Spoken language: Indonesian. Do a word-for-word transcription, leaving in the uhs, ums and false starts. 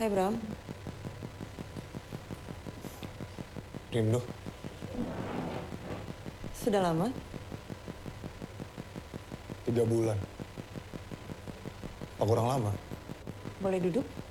Hai Bram, Rindu, sudah lama? tiga bulan. Apa kurang lama? Boleh duduk?